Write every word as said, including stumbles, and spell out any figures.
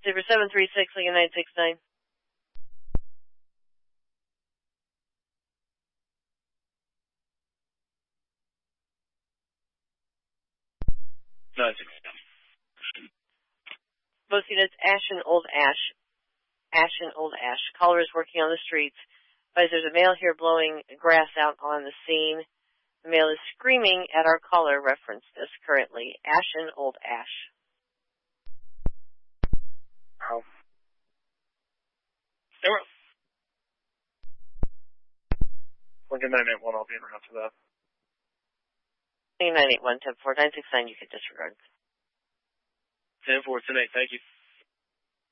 Saber seven three six, Lincoln nine six nine. nine six nine. Both units, Ash and Old Ash. Ash and Old Ash. Caller is working on the streets. But there's a male here blowing grass out on the scene. The male is screaming at our caller. Reference this currently. Ash and Old Ash. How? They were. Lincoln nine eight one, I'll be in route to that. nine eight one, ten four, nine six nine, you can disregard. ten four, ten eight, thank you.